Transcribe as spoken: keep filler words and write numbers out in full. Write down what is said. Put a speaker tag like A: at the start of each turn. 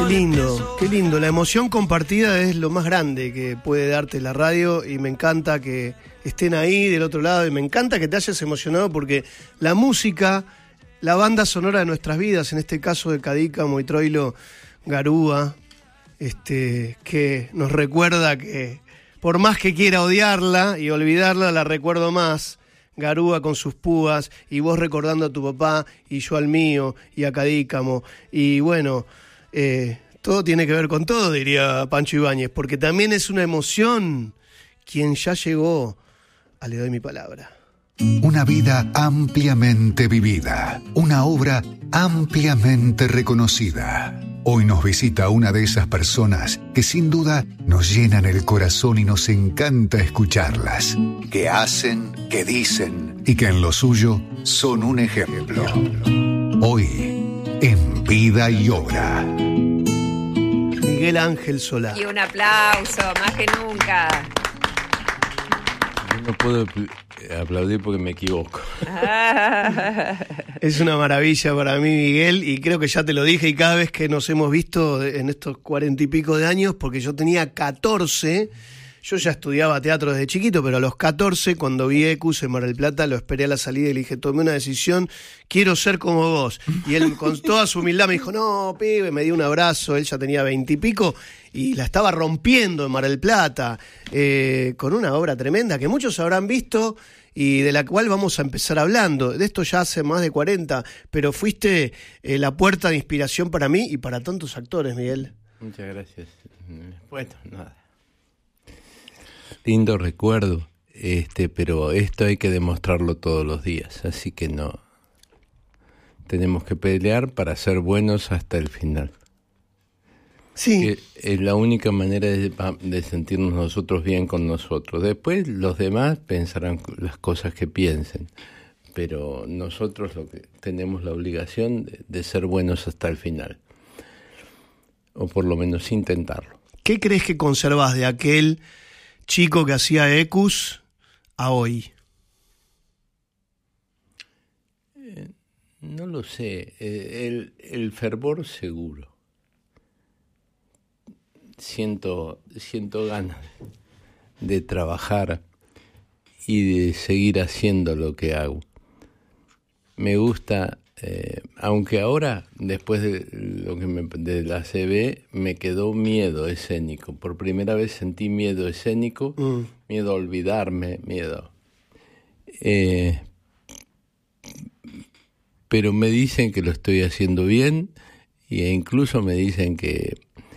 A: lindo, qué lindo. La emoción compartida es lo más grande que puede darte la radio y me encanta que estén ahí del otro lado y me encanta que te hayas emocionado porque la música, la banda sonora de nuestras vidas, en este caso de Cadícamo y Troilo Garúa, este, que nos recuerda que por más que quiera odiarla y olvidarla, la recuerdo más. Garúa con sus púas y vos recordando a tu papá y yo al mío y a Cadícamo y bueno, eh, todo tiene que ver con todo, diría Pancho Ibáñez, porque también es una emoción quien ya llegó a Le Doy Mi Palabra.
B: Una vida ampliamente vivida, una obra ampliamente reconocida. Hoy nos visita una de esas personas que sin duda nos llenan el corazón y nos encanta escucharlas, que hacen, que dicen y que en lo suyo son un ejemplo. Hoy, en Vida y Obra.
A: Miguel Ángel Solá.
C: Y un aplauso, más que nunca.
D: Yo no puedo aplaudir porque me equivoco.
A: Es una maravilla para mí, Miguel, y creo que ya te lo dije, y cada vez que nos hemos visto en estos cuarenta y pico de años, porque yo tenía catorce, yo ya estudiaba teatro desde chiquito, pero a los catorce, cuando vi Ecus en Mar del Plata, lo esperé a la salida y le dije, tomé una decisión, quiero ser como vos. Y él con toda su humildad me dijo, no, pibe, me dio un abrazo, él ya tenía veinte y pico, y la estaba rompiendo en Mar del Plata, eh, con una obra tremenda que muchos habrán visto y de la cual vamos a empezar hablando. De esto ya hace más de cuarenta, pero fuiste eh, la puerta de inspiración para mí y para tantos actores, Miguel.
D: Muchas gracias. Bueno, nada. Lindo recuerdo, este, pero esto hay que demostrarlo todos los días, así que no. Tenemos que pelear para ser buenos hasta el final.
A: Sí.
D: Que es la única manera de, de sentirnos nosotros bien con nosotros. Después los demás pensarán las cosas que piensen, pero nosotros lo que tenemos la obligación de, de ser buenos hasta el final, o por lo menos intentarlo.
A: ¿Qué crees que conservas de aquel chico que hacía Ecus a hoy?
D: Eh, no lo sé, eh, el, el fervor seguro. Siento, siento ganas de trabajar y de seguir haciendo lo que hago. Me gusta, eh, aunque ahora, después de lo que me, de la C B, me quedó miedo escénico. Por primera vez sentí miedo escénico, mm. miedo a olvidarme, miedo. Eh, pero me dicen que lo estoy haciendo bien e incluso me dicen que